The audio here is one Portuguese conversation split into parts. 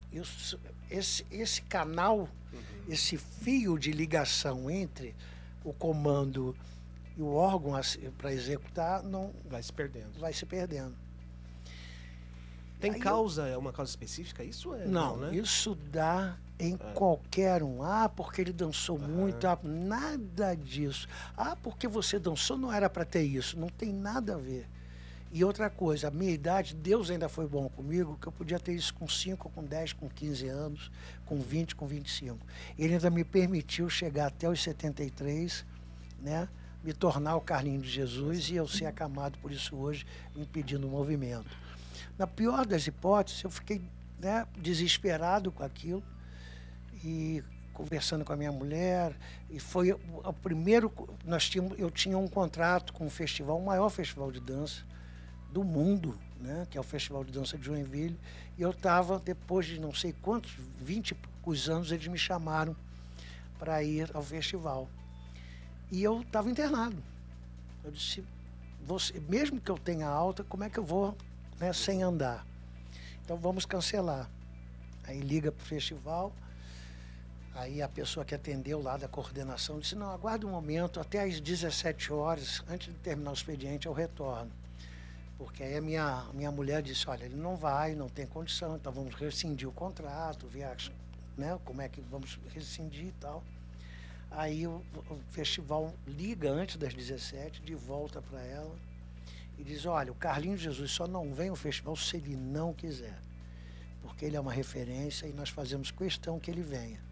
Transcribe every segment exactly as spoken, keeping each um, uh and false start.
isso, esse, esse canal, uhum. esse fio de ligação entre o comando e o órgão para executar não vai se perdendo. Vai se perdendo. Tem Aí causa, eu... é uma causa específica? Isso é não, não, né? Isso dá em é. qualquer um. Ah, porque ele dançou uhum. muito. Ah, nada disso. Ah, porque você dançou, não era para ter isso. Não tem nada a ver. E outra coisa, a minha idade, Deus ainda foi bom comigo, que eu podia ter isso com cinco, com dez, com quinze anos, com vinte, com vinte e cinco. Ele ainda me permitiu chegar até os setenta e três, né? Me tornar o Carlinhos de Jesus e eu ser acamado por isso hoje, me impedindo o movimento. Na pior das hipóteses, eu fiquei, né, desesperado com aquilo e conversando com a minha mulher, e foi o primeiro, nós tínhamos, eu tinha um contrato com um festival, o maior festival de dança do mundo, né, que é o Festival de Dança de Joinville, e eu estava, depois de não sei quantos, vinte e poucos anos, eles me chamaram para ir ao festival. E eu estava internado. Eu disse, você, mesmo que eu tenha alta, como é que eu vou, né, sem andar? Então vamos cancelar. Aí liga para o festival, aí a pessoa que atendeu lá da coordenação disse, não, aguarde um momento, até às dezessete horas, antes de terminar o expediente, eu retorno. Porque aí a minha, minha mulher disse, olha, ele não vai, não tem condição, então vamos rescindir o contrato, ver, né, como é que vamos rescindir e tal. Aí o, o festival liga antes das dezessete, de volta para ela, e diz, olha, o Carlinhos Jesus só não vem ao festival se ele não quiser, porque ele é uma referência e nós fazemos questão que ele venha.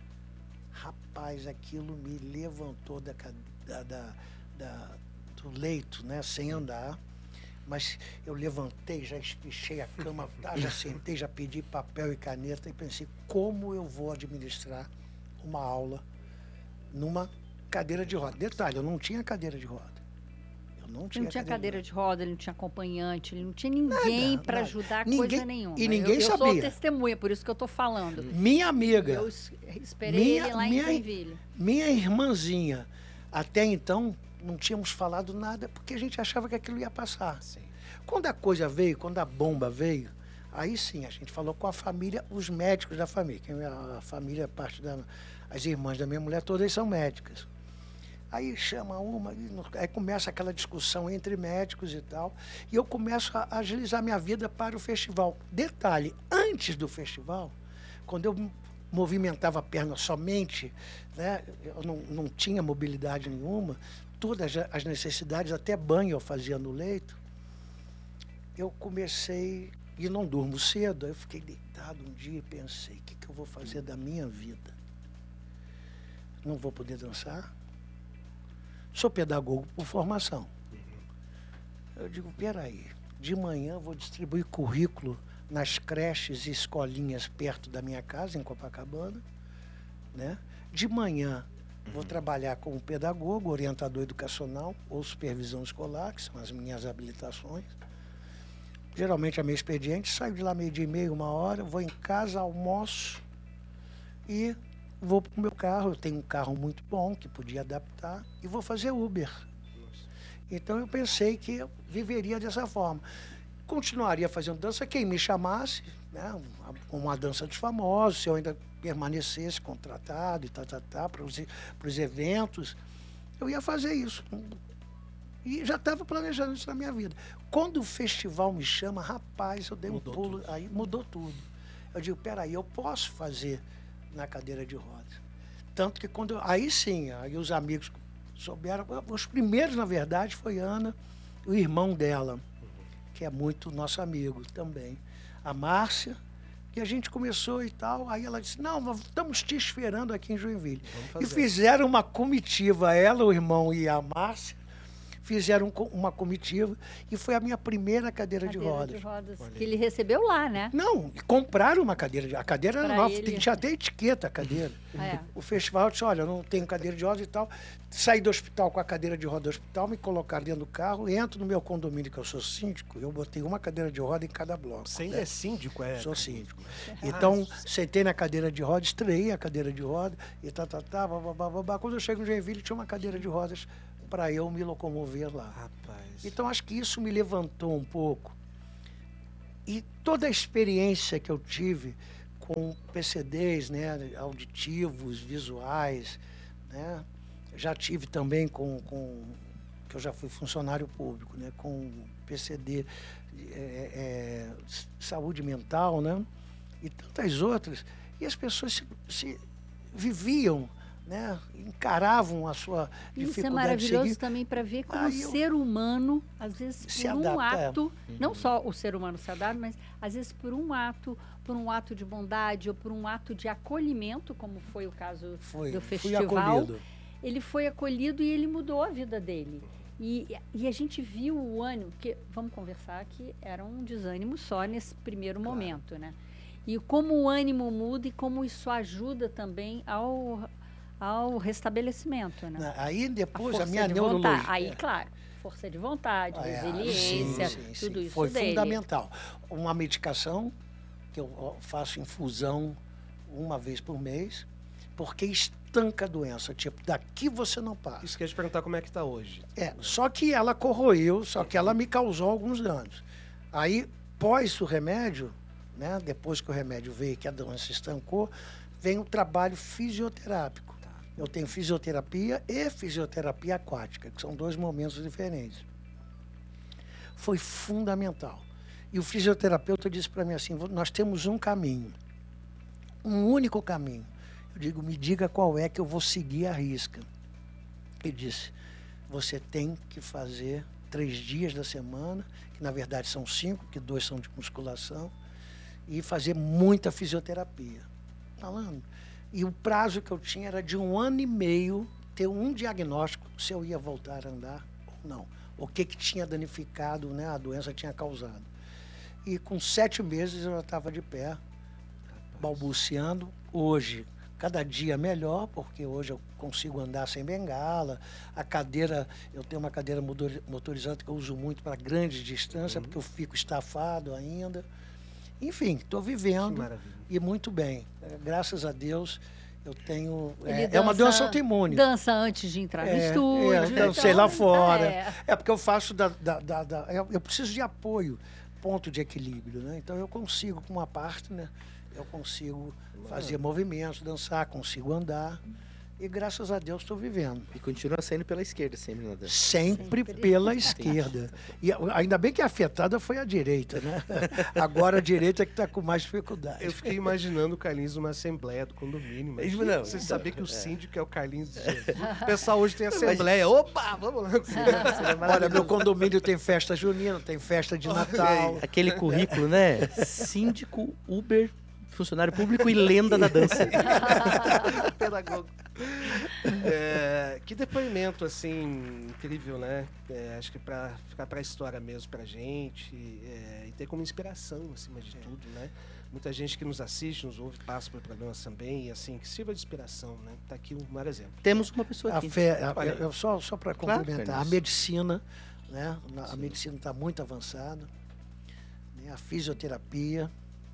Rapaz, aquilo me levantou da, da, da, da, do leito, né, sem andar, mas eu levantei, já espichei a cama, já sentei, já pedi papel e caneta e pensei, como eu vou administrar uma aula numa cadeira de roda. Detalhe, eu não tinha cadeira de roda. Eu não tinha, não tinha cadeira, cadeira de roda, ele não tinha acompanhante, ele não tinha ninguém para ajudar ninguém, coisa nenhuma. E ninguém eu, eu sabia. Eu sou testemunha, por isso que eu estou falando. Minha amiga. Eu esperei minha, ele lá minha, em Joinville. Minha irmãzinha, até então, não tínhamos falado nada, porque a gente achava que aquilo ia passar. Sim. Quando a coisa veio, quando a bomba veio, aí sim, a gente falou com a família, os médicos da família, que a família, parte da... As irmãs da minha mulher, todas são médicas. Aí chama uma, aí começa aquela discussão entre médicos e tal, e eu começo a agilizar minha vida para o festival. Detalhe, antes do festival, quando eu movimentava a perna somente, né, eu não, não tinha mobilidade nenhuma, todas as necessidades, até banho eu fazia no leito, eu comecei, e não durmo cedo, aí eu fiquei deitado um dia e pensei, o que, que eu vou fazer da minha vida? Não vou poder dançar? Sou pedagogo por formação. Eu digo, peraí, de manhã vou distribuir currículo nas creches e escolinhas perto da minha casa, em Copacabana, né? De manhã vou trabalhar como pedagogo, orientador educacional ou supervisão escolar, que são as minhas habilitações. Geralmente é meu expediente, saio de lá meio-dia e meia, uma hora, vou em casa, almoço e vou para o meu carro. Eu tenho um carro muito bom, que podia adaptar, e vou fazer Uber. Então eu pensei que eu viveria dessa forma. Continuaria fazendo dança, quem me chamasse, né, uma, uma dança dos famosos, se eu ainda permanecesse contratado e tá, tá, tá, para os eventos, eu ia fazer isso. E já estava planejando isso na minha vida. Quando o festival me chama, rapaz, eu dei mudou um pulo, tudo. Aí mudou tudo. Eu digo, peraí, eu posso fazer na cadeira de rodas. Tanto que quando eu, aí sim, aí os amigos souberam, os primeiros, na verdade, foi Ana, o irmão dela, que é muito nosso amigo também, a Márcia, e a gente começou e tal, aí ela disse, não, estamos te esperando aqui em Joinville. E fizeram uma comitiva, ela, o irmão e a Márcia, fizeram uma comitiva e foi a minha primeira cadeira, cadeira de rodas. De rodas que ele recebeu lá, né? Não, compraram uma cadeira. De, a cadeira era nova, ele... tinha até etiqueta a cadeira. É. O festival disse, olha, eu não tenho cadeira de rodas e tal. Saí do hospital com a cadeira de roda do hospital, me colocaram dentro do carro, entro no meu condomínio, que eu sou síndico, eu botei uma cadeira de roda em cada bloco. Você ainda né? é síndico, é? Sou síndico. É. Então, sentei na cadeira de roda, estreiei a cadeira de roda e tá, tá, tá, babá, babá. Quando eu chego em Joinville, tinha uma cadeira de rodas para eu me locomover lá. Rapaz. Então, acho que isso me levantou um pouco. E toda a experiência que eu tive com P C Ds, né, auditivos, visuais, né? Já tive também com, com que eu já fui funcionário público, né, com P C D, é, é, saúde mental, né, e tantas outras. E as pessoas se, se viviam, né, encaravam a sua dificuldade. Isso é maravilhoso de seguir. também para ver como Aí o eu- ser humano, às vezes Se por um adapta, é. ato, não só o ser humano se adapta, mas às vezes por um ato, por um ato de bondade ou por um ato de acolhimento, como foi o caso Foi, do fui festival, acolhido. ele foi acolhido e ele mudou a vida dele. E, e a gente viu o ânimo, porque, vamos conversar, que era um desânimo só nesse primeiro Claro. momento, né? E como o ânimo muda e como isso ajuda também ao, ao restabelecimento, né? Aí A depois a, força minha de neurologia. vontade. Aí, claro, força de vontade, Ah, é, resiliência, sim, sim, tudo sim. isso Foi dele. fundamental. Uma medicação que eu faço infusão uma vez por mês, porque estanca a doença. Tipo, daqui você não passa. Isso que eu ia te perguntar como é que tá hoje. É, só que ela corroeu, só que ela me causou alguns danos. Aí, pós o remédio, né, depois que o remédio veio, que a doença estancou, vem o trabalho fisioterápico. Eu tenho fisioterapia e fisioterapia aquática, que são dois momentos diferentes. Foi fundamental. E o fisioterapeuta disse para mim assim, nós temos um caminho, um único caminho. Eu digo, me diga qual é que eu vou seguir à risca. Ele disse, você tem que fazer três dias da semana, que na verdade são cinco, que dois são de musculação, e fazer muita fisioterapia. Falando. E o prazo que eu tinha era de um ano e meio ter um diagnóstico se eu ia voltar a andar ou não. O que, que tinha danificado, né, a doença tinha causado. E com sete meses eu já estava de pé, balbuciando. Hoje, cada dia melhor, porque hoje eu consigo andar sem bengala. A cadeira, eu tenho uma cadeira motorizada que eu uso muito para grandes distâncias, uhum. porque eu fico estafado ainda. Enfim, estou vivendo e muito bem. Graças a Deus, eu tenho... É, dança, é uma doença autoimune. Dança antes de entrar no é, estúdio. É, eu dancei então, lá fora. É. é porque eu faço da... da, da, da eu, eu preciso de apoio, ponto de equilíbrio, né? Então eu consigo, com uma parte, né? Eu consigo fazer movimentos, dançar, consigo andar. E graças a Deus estou vivendo. E continua saindo pela esquerda sempre, né? Sempre, sempre pela esquerda. E ainda bem que a afetada foi a direita, né? Agora a direita é que está com mais dificuldade. Eu fiquei imaginando o Carlinhos numa assembleia do condomínio. Mas não, você então, saber que o é. síndico é o Carlinhos de Jesus. O pessoal hoje tem assembleia. Opa, vamos lá. Olha, meu condomínio tem festa junina, tem festa de Natal. Aquele currículo, né? Síndico, Uber, funcionário público e lenda da dança. Pedagogo. É, que depoimento, assim, incrível, né? É, acho que para ficar para a história mesmo pra gente é, e ter como inspiração, acima de tudo, né? Muita gente que nos assiste, nos ouve, passa por problemas também, e assim, que sirva de inspiração, né? Tá aqui um maior exemplo. Temos uma pessoa aqui. A fé, a, eu, só só para complementar, claro, a medicina, né? A Sim. medicina está muito avançada, né? A fisioterapia,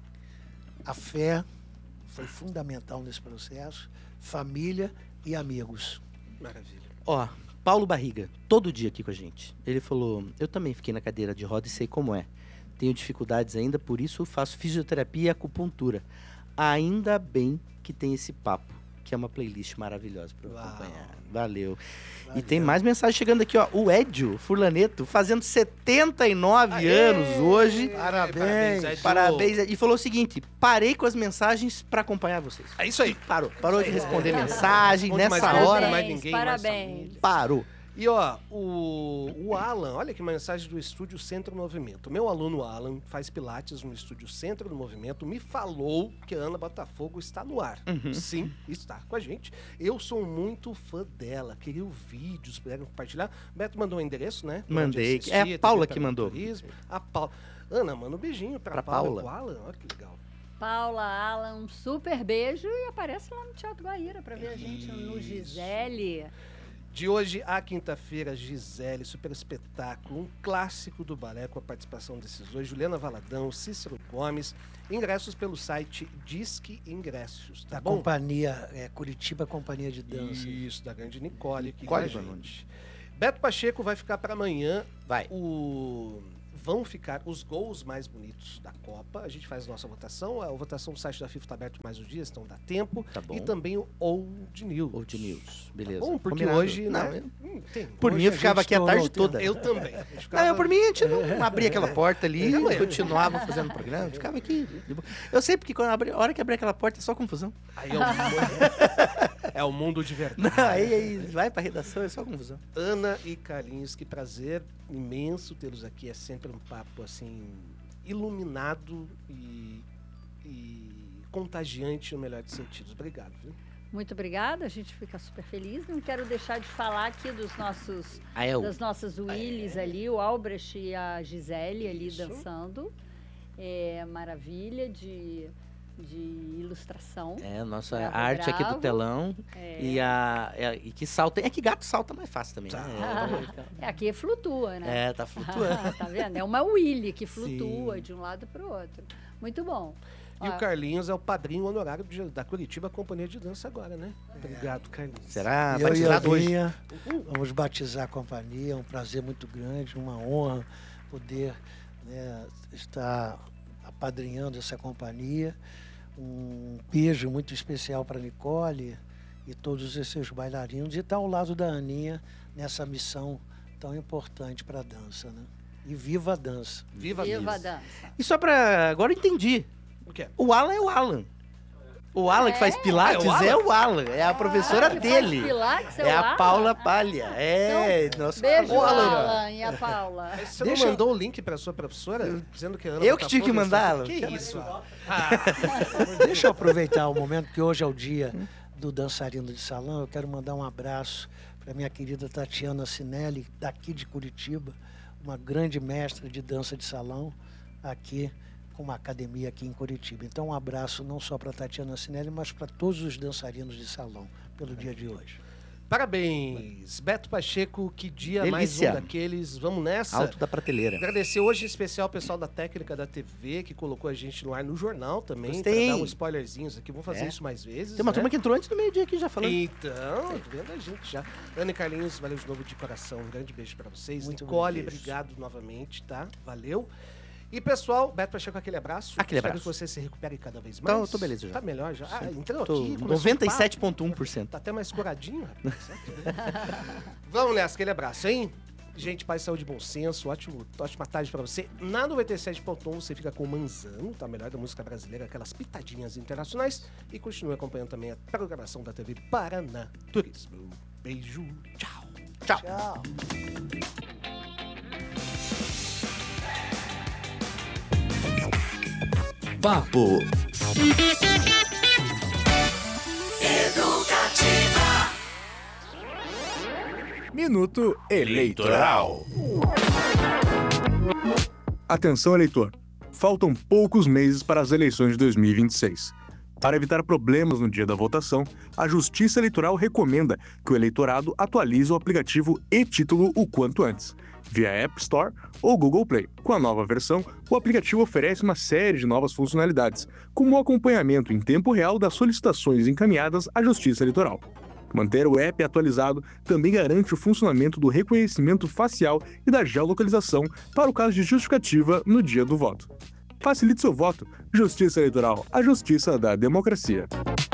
a fé foi fundamental nesse processo, família e amigos. Maravilha. Ó, Paulo Barriga, todo dia aqui com a gente. Ele falou, eu também fiquei na cadeira de roda e sei como é. Tenho dificuldades ainda, por isso faço fisioterapia e acupuntura. Ainda bem que tem esse papo, que é uma playlist maravilhosa para eu acompanhar. Valeu. Valeu. E tem mais mensagem chegando aqui, ó. O Edio Furlaneto, fazendo setenta e nove Aê! Anos hoje. Parabéns. Parabéns, Parabéns. E falou o seguinte, parei com as mensagens para acompanhar vocês. É isso aí. Parou. Parou de responder é. mensagem Responde nessa mais hora. Mais ninguém, parabéns. Mais Parou. E ó, o, o Alan, olha que mensagem do Estúdio Centro Movimento. Meu aluno Alan faz pilates no Estúdio Centro do Movimento, me falou que a Ana Botafogo está no ar. Uhum. Sim, está com a gente. Eu sou muito fã dela, queria vídeos para compartilhar. Beto mandou o um endereço, né? Mandei. Assistir, é a Paula que mandou. Turismo. A Paula. Ana, manda um beijinho para a Paula. Paula. Alan, olha que legal. Paula, Alan, um super beijo e aparece lá no Teatro Guaíra para ver a gente no Gisele. De hoje à quinta-feira, Gisele, super espetáculo, um clássico do balé com a participação desses dois, Juliana Valadão, Cícero Gomes, ingressos pelo site Disque Ingressos, tá da bom? Companhia, é, Curitiba Companhia de Dança. Isso, da grande Nicole. Aqui Nicole, com a gente. Beto Pacheco vai ficar para amanhã. Vai. O vão ficar os gols mais bonitos da Copa. A gente faz a nossa votação. A votação do site da FIFA está aberto mais uns dias, então dá tempo. Tá bom. E também o Old News. Old News, beleza. Tá bom, porque Combinado. hoje, Não, né? eu- hum, tem. Por Hoje mim, eu a ficava gente aqui a estourou tarde o tempo. toda. Eu também. Eu ficava- Não, eu, por mim, a gente não abria aquela porta ali, Não, é. continuava fazendo o programa, ficava aqui. de boa. Eu sei porque quando abri, a hora que abrir aquela porta é só confusão. Aí é o, mundo, é o mundo de verdade. Não, aí, aí vai pra redação, é só confusão. Ana e Carlinhos, que prazer imenso tê-los aqui. É sempre um papo assim iluminado e, e contagiante no melhor dos sentidos. Obrigado, viu? Muito obrigada, a gente fica super feliz. Não quero deixar de falar aqui dos nossos, Ah, é o... das nossas Willys ali, o Albrecht e a Gisele ali Isso. dançando. É maravilha de, de ilustração. É, a nossa Bravo, arte aqui do bravo. telão. É. E, a, é, e que salta. É que gato salta mais fácil também. Tá. Né? É, aqui flutua, né? É, tá flutuando. Tá vendo? É uma Willy que flutua Sim. de um lado para o outro. Muito bom. E Ó, o Carlinhos é o padrinho honorário de- da Curitiba Companhia de Dança agora, né? Obrigado, Carlinhos. Será? Eu e a Batizado hoje. Vinha Uhul. vamos batizar a companhia, é um prazer muito grande, uma honra poder, né, estar apadrinhando essa companhia. Um beijo muito especial para Nicole e todos esses bailarinos e estar ao lado da Aninha nessa missão tão importante para a dança, né? E viva a dança. Viva, Viva a a dança. dança. E só pra. Agora eu entendi. O quê? O Alan é o Alan. O Alan que faz Pilates É o Alan? é o Alan. É a professora Ah, que dele. faz Pilates, É a Alan? Paula Palha. É, nosso Beijo, Ô, Alan. Alan e a Paula. Mas Você Deixa não eu- mandou o link para sua professora? Dizendo que a Ana Eu que tinha que Botafogo mandar, está- Alan. Que Quero isso? legal. Ah, Deixa eu aproveitar o momento, que hoje é o dia do dançarino de salão. Eu quero mandar um abraço para minha querida Tatiana Sinelli, daqui de Curitiba, uma grande mestra de dança de salão, aqui com uma academia aqui em Curitiba. Então, um abraço não só para Tatiana Sinelli, mas para todos os dançarinos de salão, pelo dia de hoje. parabéns, Beto Pacheco, que dia Delícia. mais um daqueles. Vamos nessa. Alto da prateleira. Agradecer hoje em especial o pessoal da técnica da T V, que colocou a gente no ar no jornal também, para Gostei. dar um spoilerzinhos aqui. Vamos fazer É. isso mais vezes. Tem uma né? turma que entrou antes do meio-dia aqui já falando. Então, tô vendo a gente já. Ana e Carlinhos, valeu de novo de coração. Um grande beijo pra vocês. Muito Nicole, bem, beijo. obrigado novamente, tá? Valeu. E pessoal, Beto Pacheco, aquele abraço. Aquele Espero abraço. que você se recupere cada vez mais. Tô- tô beleza já. Tá melhor já? Ah, Sim. entrou Tô aqui. começou o noventa e papo. sete vírgula um por cento. Tá até mais curadinho, rapaz. Vamos nessa, aquele abraço, hein? Gente, paz, saúde e bom senso. Ótimo, ótima tarde pra você. Na noventa e sete ponto um você fica com o Manzano, tá? Melhor da música brasileira, aquelas pitadinhas internacionais. E continue acompanhando também a programação da T V Paraná Turismo. Beijo, tchau. Tchau. Tchau. Papo Minuto Eleitoral. Atenção, eleitor. Faltam poucos meses para as eleições de dois mil e vinte e seis. Para evitar problemas no dia da votação, a Justiça Eleitoral recomenda que o eleitorado atualize o aplicativo e-Título o quanto antes, via App Store ou Google Play. Com a nova versão, o aplicativo oferece uma série de novas funcionalidades, como o acompanhamento em tempo real das solicitações encaminhadas à Justiça Eleitoral. Manter o app atualizado também garante o funcionamento do reconhecimento facial e da geolocalização para o caso de justificativa no dia do voto. Facilite seu voto. Justiça Eleitoral, a justiça da democracia.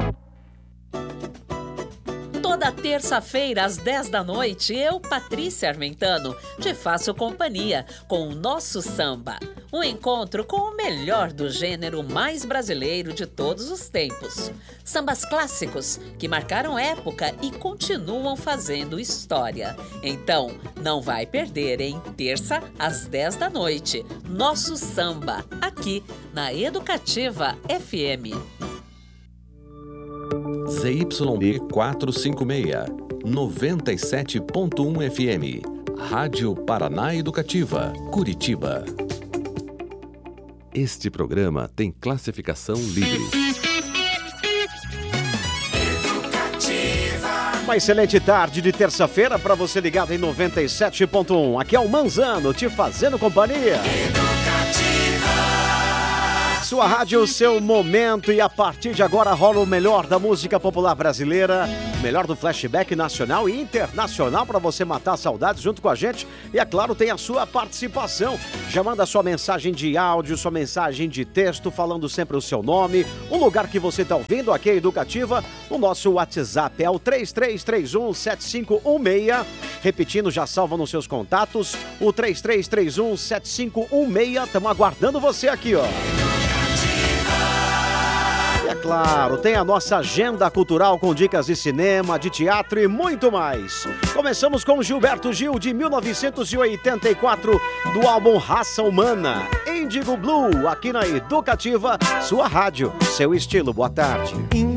Toda terça-feira, às dez da noite, eu, Patrícia Armentano, te faço companhia com o Nosso Samba. Um encontro com o melhor do gênero mais brasileiro de todos os tempos. Sambas clássicos que marcaram época e continuam fazendo história. Então, não vai perder, hein? Terça, às dez da noite. Nosso Samba, aqui na Educativa F M. Z Y B quatrocentos e cinquenta e seis, noventa e sete ponto um F M. Rádio Paraná Educativa, Curitiba. Este programa tem classificação livre. Uma excelente tarde de terça-feira para você ligado em noventa e sete ponto um. Aqui é o Manzano te fazendo companhia. Sua rádio, o seu momento, e a partir de agora rola o melhor da música popular brasileira, o melhor do flashback nacional e internacional para você matar saudades junto com a gente. E é claro, tem a sua participação. Já manda sua mensagem de áudio, sua mensagem de texto, falando sempre o seu nome, o lugar que você está ouvindo aqui, a Educativa. O nosso WhatsApp é o três três três um, sete cinco um seis. Repetindo, já salva nos seus contatos, o três três três um, sete cinco um seis. Estamos aguardando você aqui, ó. E é claro, tem a nossa agenda cultural com dicas de cinema, de teatro e muito mais. Começamos com Gilberto Gil, de mil novecentos e oitenta e quatro, do álbum Raça Humana. Indigo Blue, aqui na Educativa, sua rádio, seu estilo. Boa tarde.